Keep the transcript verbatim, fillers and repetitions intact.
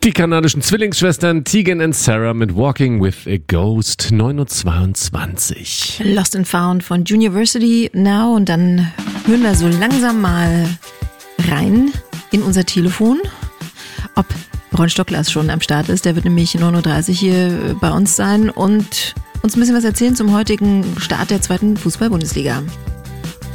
Die kanadischen Zwillingsschwestern Tegan und Sarah mit Walking with a Ghost, neun Uhr zweiundzwanzig. Lost and Found von Juniversity Now, und dann hören wir so langsam mal rein in unser Telefon, ob Ron Stockglas schon am Start ist. Der wird nämlich neun Uhr dreißig hier bei uns sein und uns ein bisschen was erzählen zum heutigen Start der zweiten Fußball-Bundesliga.